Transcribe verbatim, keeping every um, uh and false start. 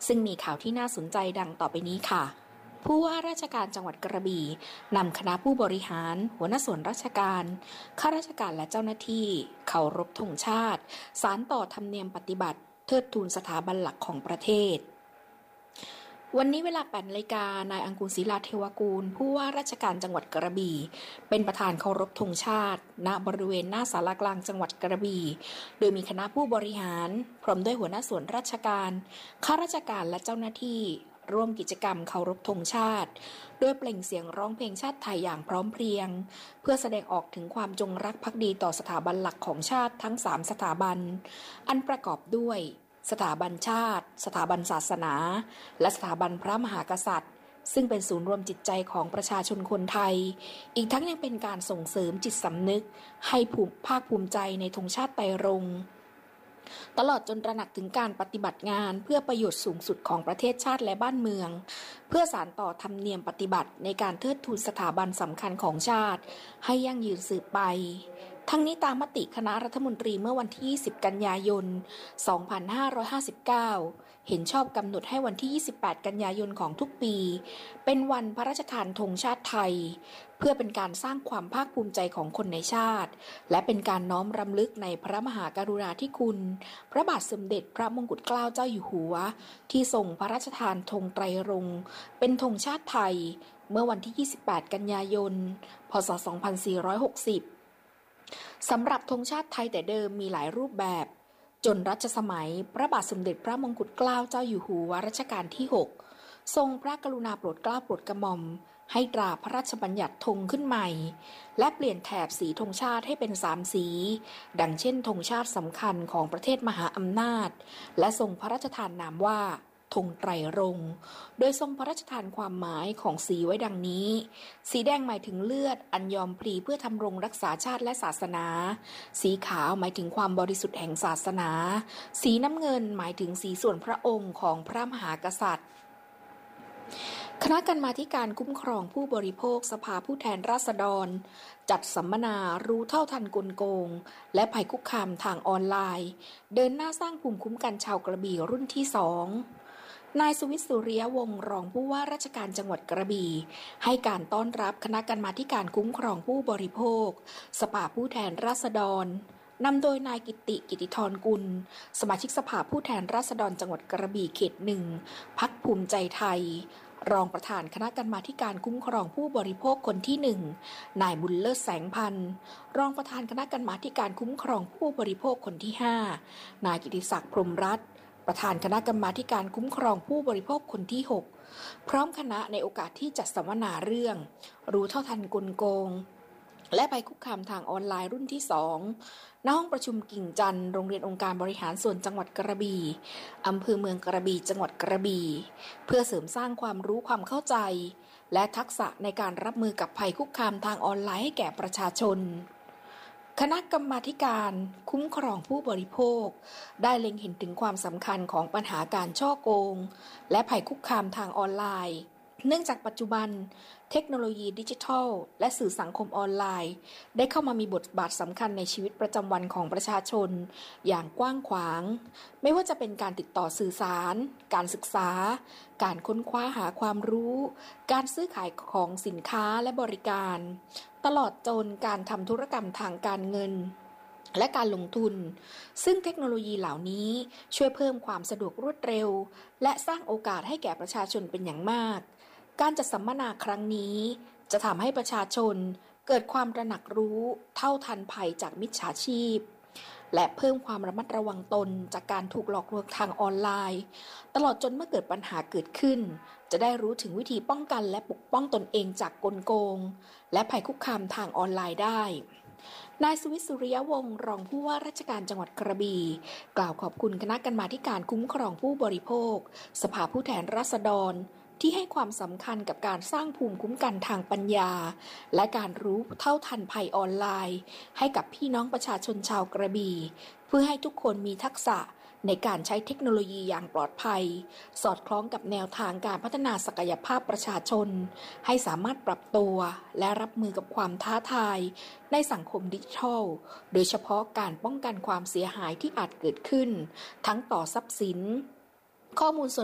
ซึ่งมีข่าวที่น่าสนใจดังต่อไปนี้ค่ะผู้ว่าราชการจังหวัดกระบี่นำคณะผู้บริหารหัวหน้าส่วนราชการข้าราชการและเจ้าหน้าที่เคารพธงชาติสานต่อธรรมเนียมปฏิบัติเทิดทูนสถาบันหลักของประเทศวันนี้เวลา แปดนาฬิกา นายอังกูล ศิลาเทวกูลผู้ว่าราชการจังหวัดกระบี่เป็นประธานเคารพธงชาติณบริเวณหน้าศาลากลางจังหวัดกระบี่โดยมีคณะผู้บริหารพร้อมด้วยหัวหน้าส่วนราชการข้าราชการและเจ้าหน้าที่ร่วมกิจกรรมเคารพธงชาติโดยเปล่งเสียงร้องเพลงชาติไทยอย่างพร้อมเพรียงเพื่อแสดงออกถึงความจงรักภักดีต่อสถาบันหลักของชาติทั้งสามสถาบันอันประกอบด้วยสถาบันชาติสถาบันศาสนาและสถาบันพระมหากษัตริย์ซึ่งเป็นศูนย์รวมจิตใจของประชาชนคนไทยอีกทั้งยังเป็นการส่งเสริมจิตสำนึกให้ภูมิภาคภูมิใจในธงชาติไตรรงค์ตลอดจนตระหนักถึงการปฏิบัติงานเพื่อประโยชน์สูงสุดของประเทศชาติและบ้านเมืองเพื่อสานต่อธรรมเนียมปฏิบัติในการเทิดทูนสถาบันสำคัญของชาติให้ยั่งยืนสืบไปทั้งนี้ตามมติคณะรัฐมนตรีเมื่อวันที่ยี่สิบกันยายนสองพันห้าร้อยห้าสิบเก้าเห็นชอบกำหนดให้วันที่ยี่สิบแปดกันยายนของทุกปีเป็นวันพระราชทานธงชาติไทยเพื่อเป็นการสร้างความภาคภูมิใจของคนในชาติและเป็นการน้อมรำลึกในพระมหากรุณาธิคุณพระบาทสมเด็จพระมงกุฎเกล้าเจ้าอยู่หัวที่ทรงพระราชทานธงไตรรงค์เป็นธงชาติไทยเมื่อวันที่ยี่สิบแปดกันยายนพ.ศ. สองพันสี่ร้อยหกสิบสำหรับธงชาติไทยแต่เดิมมีหลายรูปแบบจนรัชสมัยพระบาทสมเด็จพระมงกุฎเกล้าเจ้าอยู่หัวรัชกาลที่หกทรงพระกรุณาโปรดเกล้าโปรดกระหม่อมให้ตราพระราชบัญญัติธงขึ้นใหม่และเปลี่ยนแถบสีธงชาติให้เป็นสามสีดังเช่นธงชาติสำคัญของประเทศมหาอำนาจและทรงพระราชทานนามว่าธงไตรรงค์โดยทรงพระราชทานความหมายของสีไว้ดังนี้สีแดงหมายถึงเลือดอันยอมพลีเพื่อทำรงรักษาชาติและศาสนาสีขาวหมายถึงความบริสุทธิ์แห่งศาสนาสีน้ำเงินหมายถึงสีส่วนพระองค์ของพระมหากษัตริย์คณะกรรมาธิการคุ้มครองผู้บริโภคสภาผู้แทนราษฎรจัดสัมมนารู้เท่าทันกลโกงและภัยคุกคามทางออนไลน์เดินหน้าสร้างภูมิคุ้มกันชาวกระบี่รุ่นที่สองนายสุวิทย์ สุริยวงศ์รองผู้ว่าราชการจังหวัดกระบี่ให้การต้อนรับคณะกรรมาธิการคุ้มครองผู้บริโภคสภาผู้แทนราษฎรนำโดยนายกิตติกิติธรกุลสมาชิกสภาผู้แทนราษฎรจังหวัดกระบี่เขตหนึ่งพรรคภูมิใจไทยรองประธานคณะกรรมาธิการคุ้มครองผู้บริโภคคนที่หนึ่งนายบุญเลิศแสงพันธ์รองประธานคณะกรรมาธิการคุ้มครองผู้บริโภคคนที่ห้านายกิติศักดิ์พรหมรัตน์ประธานคณะกรรมาธิการคุ้มครองผู้บริโภคคนที่หกพร้อมคณะในโอกาสที่จัดสัมมนาเรื่องรู้เท่าทันกลโกงและภัยคุกคามทางออนไลน์รุ่นที่สองณห้องประชุมกิ่งจันทร์โรงเรียนองค์การบริหารส่วนจังหวัดกระบี่อำเภอเมืองกระบี่จังหวัดกระบี่เพื่อเสริมสร้างความรู้ความเข้าใจและทักษะในการรับมือกับภัยคุกคามทางออนไลน์ให้แก่ประชาชนคณะกรรมาธิการคุ้มครองผู้บริโภคได้เล็งเห็นถึงความสำคัญของปัญหาการฉ้อโกงและภัยคุกคามทางออนไลน์เนื่องจากปัจจุบันเทคโนโลยีดิจิทัลและสื่อสังคมออนไลน์ได้เข้ามามีบทบาทสำคัญในชีวิตประจำวันของประชาชนอย่างกว้างขวางไม่ว่าจะเป็นการติดต่อสื่อสารการศึกษาการค้นคว้าหาความรู้การซื้อขายของสินค้าและบริการตลอดจนการทำธุรกรรมทางการเงินและการลงทุนซึ่งเทคโนโลยีเหล่านี้ช่วยเพิ่มความสะดวกรวดเร็วและสร้างโอกาสให้แก่ประชาชนเป็นอย่างมากการจัดสัมมนาครั้งนี้จะทำให้ประชาชนเกิดความตระหนักรู้เท่าทันภัยจากมิจฉาชีพและเพิ่มความระมัดระวังตนจากการถูกหลอกลวงทางออนไลน์ตลอดจนเมื่อเกิดปัญหาเกิดขึ้นจะได้รู้ถึงวิธีป้องกันและปกป้องตนเองจากกลโกงและภัยคุกคามทางออนไลน์ได้นายสุวิทย์ สุริยวงศ์รองผู้ว่าราชการจังหวัดกระบี่กล่าวขอบคุณคณะกรรมาธิการคุ้มครองผู้บริโภคสภาผู้แทนราษฎรที่ให้ความสำคัญกับการสร้างภูมิคุ้มกันทางปัญญาและการรู้เท่าทันภัยออนไลน์ให้กับพี่น้องประชาชนชาวกระบี่เพื่อให้ทุกคนมีทักษะในการใช้เทคโนโลยีอย่างปลอดภัยสอดคล้องกับแนวทางการพัฒนาศักยภาพประชาชนให้สามารถปรับตัวและรับมือกับความท้าทายในสังคมดิจิทัลโดยเฉพาะการป้องกันความเสียหายที่อาจเกิดขึ้นทั้งต่อทรัพย์สินข้อมูลส่วน